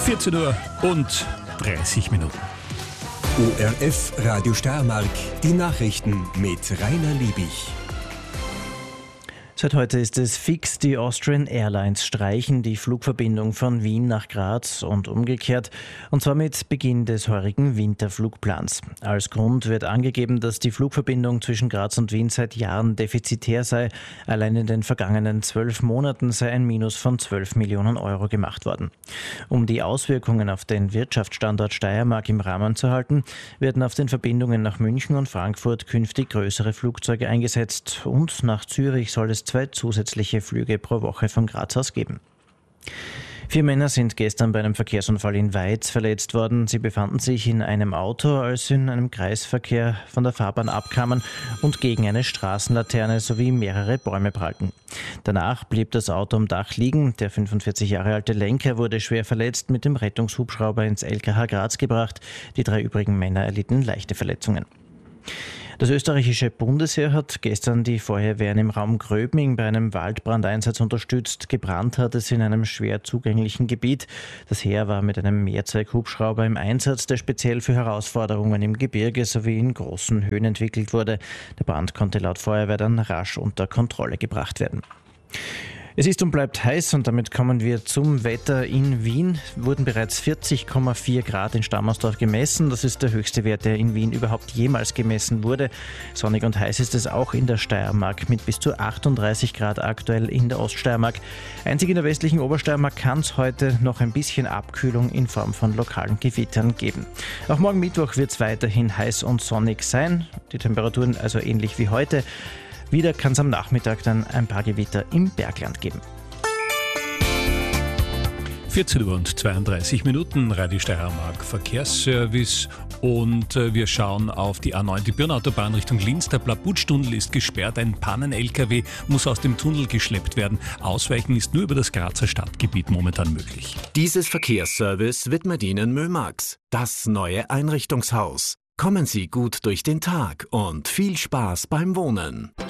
14 Uhr und 30 Minuten. ORF Radio Steiermark, die Nachrichten mit Rainer Liebig. Seit heute ist es fix, die Austrian Airlines streichen die Flugverbindung von Wien nach Graz und umgekehrt, und zwar mit Beginn des heurigen Winterflugplans. Als Grund wird angegeben, dass die Flugverbindung zwischen Graz und Wien seit Jahren defizitär sei. Allein in den vergangenen 12 Monaten sei ein Minus von 12 Millionen Euro gemacht worden. Um die Auswirkungen auf den Wirtschaftsstandort Steiermark im Rahmen zu halten, werden auf den Verbindungen nach München und Frankfurt künftig größere Flugzeuge eingesetzt, und nach Zürich soll es 2 zusätzliche Flüge pro Woche von Graz aus geben. 4 Männer sind gestern bei einem Verkehrsunfall in Weiz verletzt worden. Sie befanden sich in einem Auto, als sie in einem Kreisverkehr von der Fahrbahn abkamen und gegen eine Straßenlaterne sowie mehrere Bäume prallten. Danach blieb das Auto am Dach liegen. Der 45 Jahre alte Lenker wurde schwer verletzt mit dem Rettungshubschrauber ins LKH Graz gebracht. Die 3 übrigen Männer erlitten leichte Verletzungen. Das österreichische Bundesheer hat gestern die Feuerwehren im Raum Gröbming bei einem Waldbrandeinsatz unterstützt. Gebrannt hat es in einem schwer zugänglichen Gebiet. Das Heer war mit einem Mehrzweckhubschrauber im Einsatz, der speziell für Herausforderungen im Gebirge sowie in großen Höhen entwickelt wurde. Der Brand konnte laut Feuerwehr dann rasch unter Kontrolle gebracht werden. Es ist und bleibt heiß, und damit kommen wir zum Wetter in Wien. Wurden bereits 40,4 Grad in Stammersdorf gemessen. Das ist der höchste Wert, der in Wien überhaupt jemals gemessen wurde. Sonnig und heiß ist es auch in der Steiermark mit bis zu 38 Grad aktuell in der Oststeiermark. Einzig in der westlichen Obersteiermark kann es heute noch ein bisschen Abkühlung in Form von lokalen Gewittern geben. Auch morgen Mittwoch wird es weiterhin heiß und sonnig sein. Die Temperaturen also ähnlich wie heute. Wieder kann es am Nachmittag dann ein paar Gewitter im Bergland geben. 14 Uhr und 32 Minuten, Radio Steiermark Verkehrsservice, und wir schauen auf die A9, die Birnautobahn Richtung Linz. Der Plabutsch-Tunnel ist gesperrt, ein Pannen-LKW muss aus dem Tunnel geschleppt werden. Ausweichen ist nur über das Grazer Stadtgebiet momentan möglich. Dieses Verkehrsservice widmet Ihnen Mömax, das neue Einrichtungshaus. Kommen Sie gut durch den Tag und viel Spaß beim Wohnen.